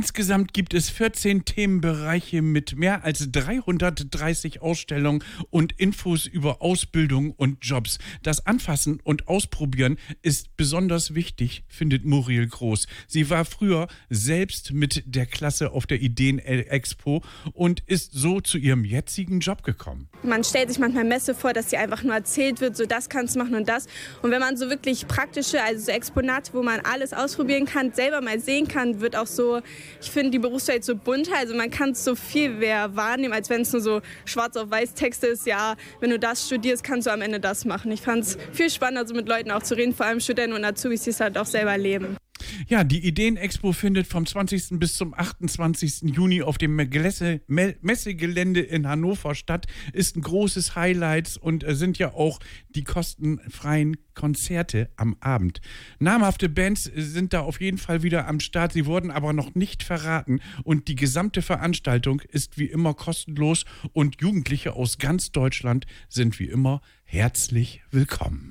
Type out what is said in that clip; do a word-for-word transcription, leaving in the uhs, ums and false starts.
Insgesamt gibt es vierzehn Themenbereiche mit mehr als dreihundertdreißig Ausstellungen und Infos über Ausbildung und Jobs. Das Anfassen und Ausprobieren ist besonders wichtig, findet Muriel Groß. Sie war früher selbst mit der Klasse auf der Ideen-Expo und ist so zu ihrem jetzigen Job gekommen. Man stellt sich manchmal Messe vor, dass dir einfach nur erzählt wird, so das kannst du machen und das. Und wenn man so wirklich praktische, also so Exponate, wo man alles ausprobieren kann, selber mal sehen kann, wird auch so, ich finde die Berufswelt so bunter, also man kann es so viel mehr wahrnehmen, als wenn es nur so schwarz auf weiß Texte ist, ja, wenn du das studierst, kannst du am Ende das machen. Ich fand es viel spannender, so mit Leuten auch zu reden, vor allem Studenten und Azubis, die es halt auch selber leben. Ja, die Ideen-Expo findet vom zwanzigsten bis zum achtundzwanzigsten Juni auf dem Messe- Messegelände in Hannover statt. Ist ein großes Highlight und äh, sind ja auch die kostenfreien Konzerte am Abend. Namhafte Bands sind da auf jeden Fall wieder am Start. Sie wurden aber noch nicht verraten und die gesamte Veranstaltung ist wie immer kostenlos und Jugendliche aus ganz Deutschland sind wie immer herzlich willkommen.